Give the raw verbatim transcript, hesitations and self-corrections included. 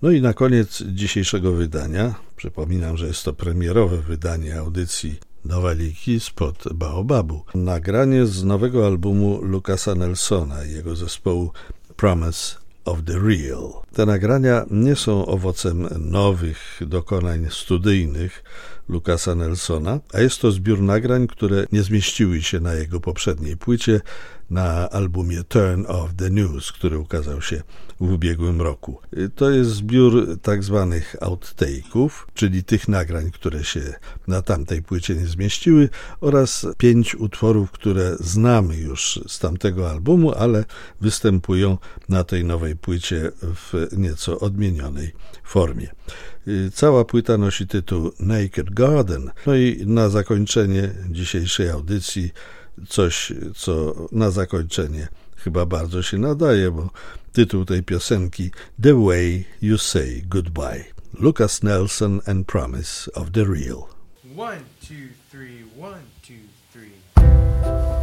No i na koniec dzisiejszego wydania, przypominam, że jest to premierowe wydanie audycji Noweliki spod Baobabu, nagranie z nowego albumu Lucasa Nelsona i jego zespołu Promise of the Real. Te nagrania nie są owocem nowych dokonań studyjnych Lucasa Nelsona, a jest to zbiór nagrań, które nie zmieściły się na jego poprzedniej płycie, na albumie Turn of the News, który ukazał się w ubiegłym roku. To jest zbiór tak zwanych outtake'ów, czyli tych nagrań, które się na tamtej płycie nie zmieściły, oraz pięć utworów, które znamy już z tamtego albumu, ale występują na tej nowej płycie w nieco odmienionej formie. Cała płyta nosi tytuł Naked Garden. No i na zakończenie dzisiejszej audycji coś, co na zakończenie chyba bardzo się nadaje, bo tytuł tej piosenki The Way You Say Goodbye. Lucas Nelson and Promise of the Real. One, two, three, one, two, three.